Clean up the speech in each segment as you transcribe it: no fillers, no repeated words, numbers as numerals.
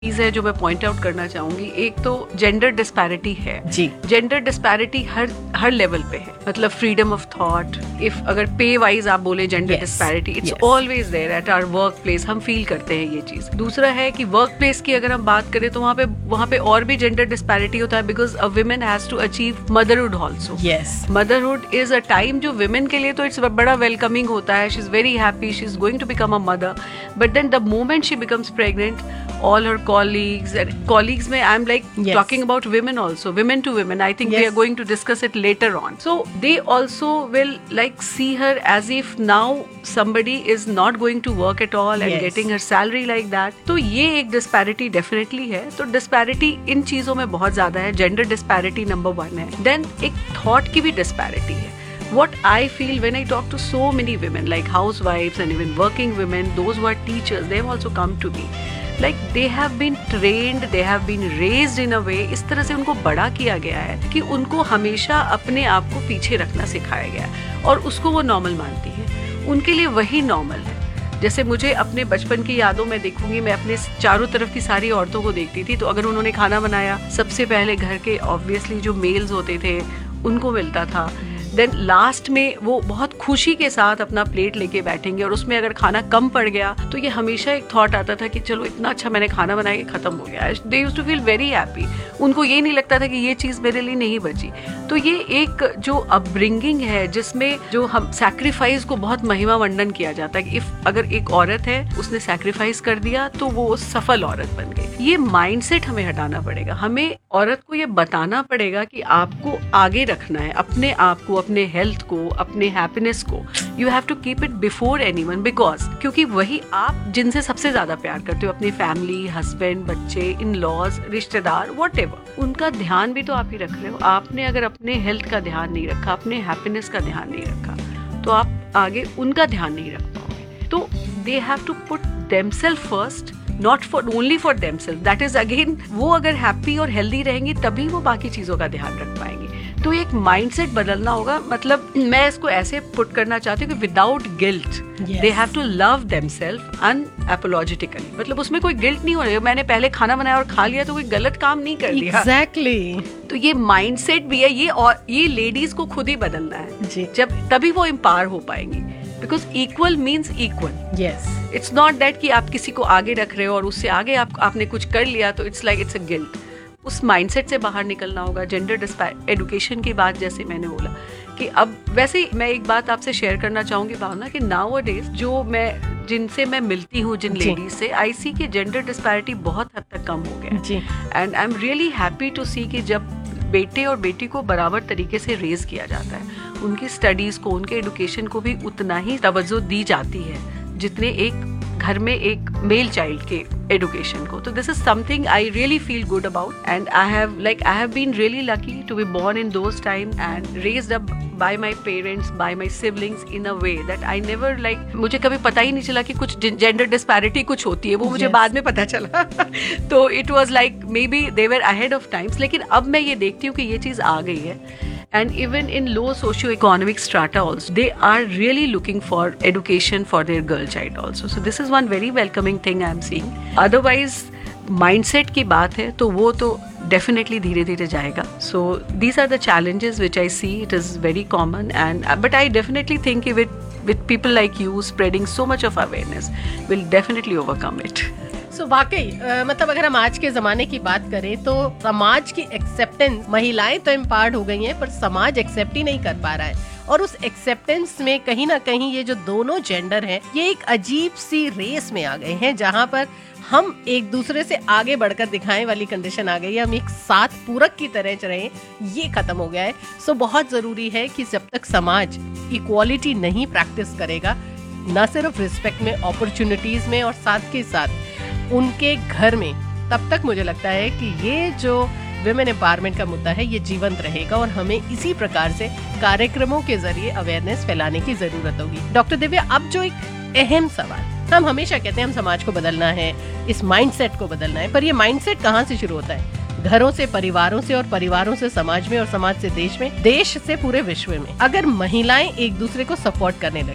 चीज है जो मैं पॉइंट आउट करना चाहूंगी। एक तो जेंडर डिस्पैरिटी है जी। जेंडर डिस्पैरिटी हर लेवल पे है, मतलब फ्रीडम ऑफ थॉट, इफ अगर पे वाइज आप बोले gender disparity it's always there at our work place, हम फील करते हैं ये चीज। दूसरा है कि वर्क प्लेस की अगर हम बात करें तो वहाँ पे और भी जेंडर डिस्पैरिटी होता है, because a women has to achieve motherhood also. Motherhood is a time जो वुमेन के लिए तो इट्स बड़ा वेलकमिंग होता है, she is very happy, she is going to become a mother, but then the moment she becomes pregnant, all her colleagues में I'm like talking about women also, women to women, I think we are going to discuss it later on. So they also will like see her as if now somebody is not going to work at all and getting her salary like that. तो ये एक disparity definitely है। तो disparity इन चीजों में बहुत ज्यादा है। Gender disparity number 1 है। Then एक thought की भी disparity है। What I feel when I talk to so many women like housewives and even working women, those who are teachers, they have also come to me. Like they have been trained, they have been raised in a way, इस तरह से उनको बड़ा किया गया है कि उनको हमेशा अपने आप को पीछे रखना सिखाया गया है और उसको वो नॉर्मल मानती है। उनके लिए वही नॉर्मल है। जैसे मुझे अपने बचपन की यादों में देखूंगी, मैं अपने चारों तरफ की सारी औरतों को देखती थी, तो अगर उन्होंने खाना बनाया सबसे पहले घर के ऑब्वियसली जो मेल्स होते थे उनको मिलता था। देन लास्ट में वो बहुत खुशी के साथ अपना प्लेट लेके बैठेंगे और उसमें अगर खाना कम पड़ गया तो ये हमेशा एक थॉट आता था कि चलो इतना अच्छा मैंने खाना बनाया कि खत्म हो गया। They used to feel very happy. उनको ये नहीं लगता था कि ये चीज मेरे लिए नहीं बची। तो ये एक जो अपब्रिंगिंग है जिसमें जो हम सैक्रिफाइस को बहुत महिमा मंडन किया जाता है कि इफ अगर एक औरत है उसने सैक्रिफाइस कर दिया तो वो सफल औरत बन गई। ये माइंडसेट हमें हटाना पड़ेगा। हमें औरत को ये बताना पड़ेगा कि आपको आगे रखना है अपने आप को, अपने हेल्थ को, अपने हैप्पीनेस को। You have to keep it before anyone, because क्योंकि वही आप जिनसे सबसे ज्यादा प्यार करते हो, अपनी फैमिली, हस्बैंड, बच्चे, इन लॉज, रिश्तेदार, व्हाटएवर, उनका ध्यान भी तो आप ही रख रहे हो। आपने अगर अपने हेल्थ का ध्यान नहीं रखा, अपने हैप्पीनेस का ध्यान नहीं रखा, तो आप आगे उनका ध्यान नहीं रख पाओगे। तो they have to put themselves first, not for only for themselves. That is again, वो अगर हैप्पी और हेल्दी रहेंगी तभी वो बाकी चीजों का ध्यान रख पाएंगे। तो एक माइंडसेट बदलना होगा। मतलब मैं इसको ऐसे पुट करना चाहती हूँ कि without guilt they have to love themselves अनअपोलॉजेटिकली। मतलब उसमें कोई गिल्ट नहीं हो रहा है, मैंने पहले खाना बनाया और खा लिया तो कोई गलत काम नहीं कर दिया। एग्जैक्टली। तो ये माइंडसेट भी है ये, और ये लेडीज को खुद ही बदलना है जी। जब तभी वो एम्पावर हो पाएंगी, because equal means equal. Yes, it's not that कि आप किसी को आगे रख रहे हो और उससे आगे आपने कुछ कर लिया तो it's like it's a guilt. उस माइंडसेट से बाहर निकलना होगा। जेंडर एजुकेशन की बात जैसे मैंने बोला कि अब वैसे ही मैं एक बात आपसे शेयर करना चाहूंगी भावना, कि नाउ अ डेज जो मैं जिनसे मैं मिलती हूँ, जिन लेडीज से, आई सी की जेंडर डिस्पैरिटी बहुत हद तक कम हो गया and I am really happy to सी कि जब बेटे और बेटी को बराबर तरीके से रेज किया जाता है, उनकी स्टडीज को, उनके एजुकेशन को भी उतना ही तवज्जो दी जाती है जितने एक घर में एक मेल चाइल्ड के एजुकेशन को। तो this is something I really feel good about and I have been really lucky to be born in those time and raised up by my parents, bye my siblings in a way that I never मुझे कभी पता ही नहीं चला कि कुछ gender disparity कुछ होती है, वो मुझे बाद में पता चला। तो it was like may be they were ahead of times. लेकिन अब मैं ये देखती हूँ कि ये चीज आ गई है। And even in low socio-economic strata also, they are really looking for education for their girl child also. So this is one very welcoming thing I am seeing. Otherwise, mindset की बात है तो वो तो definitely धीरे धीरे जाएगा. So these are the challenges which I see. It is very common, but I definitely think with people like you spreading so much of awareness, will definitely overcome it. So, वाकई मतलब अगर हम आज के जमाने की बात करें तो समाज की एक्सेप्टेंस, महिलाएं तो एम्पावर्ड हो गई हैं पर समाज एक्सेप्ट ही नहीं कर पा रहा है। और उस एक्सेप्टेंस में कहीं ना कहीं ये जो दोनों जेंडर हैं ये एक अजीब सी रेस में आ गए हैं, जहाँ पर हम एक दूसरे से आगे बढ़कर दिखाएं वाली कंडीशन आ गई है। हम एक साथ पूरक की तरह चलें, ये खत्म हो गया है। सो बहुत जरूरी है कि जब तक समाज इक्वालिटी नहीं प्रैक्टिस करेगा, न सिर्फ रिस्पेक्ट में, अपॉर्चुनिटीज में और साथ के साथ उनके घर में, तब तक मुझे लगता है कि ये जो विमेन एम्पावरमेंट का मुद्दा है ये जीवंत रहेगा और हमें इसी प्रकार से कार्यक्रमों के जरिए अवेयरनेस फैलाने की जरूरत होगी। डॉक्टर दिव्या, अब जो एक अहम सवाल, हम हमेशा कहते हैं हम समाज को बदलना है, इस माइंडसेट को बदलना है, पर ये माइंडसेट कहाँ से शुरू होता है? घरों से, परिवारों से, और परिवारों से समाज में, और समाज से देश में, देश से पूरे विश्व में। अगर महिलाएं एक दूसरे को सपोर्ट करने लग जाएं,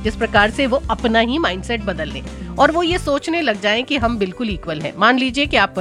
जिस प्रकार से वो अपना ही माइंडसेट बदल लें और वो ये सोचने लग जाएं कि हम बिल्कुल इक्वल हैं। मान लीजिए कि आप